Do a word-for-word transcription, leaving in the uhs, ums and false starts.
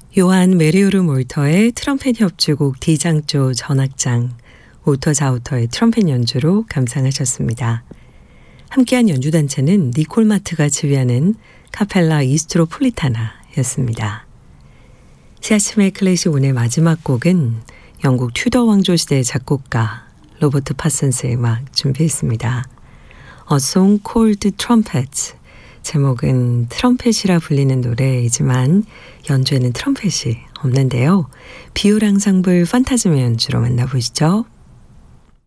요한 메리오르 몰터의 트럼펫 협주곡 D장조 전악장, 오터 자우터의 트럼펫 연주로 감상하셨습니다. 함께한 연주단체는 니콜 마트가 지휘하는 카펠라 이스트로폴리타나였습니다. 시아침의 클래식 오늘 마지막 곡은 영국 튜더 왕조 시대의 작곡가 로버트 파슨스의 음악 준비했습니다. A Song Called Trumpet, 제목은 트럼펫이라 불리는 노래이지만 연주에는 트럼펫이 없는데요. 비올 앙상블 판타즘의 연주로 만나보시죠.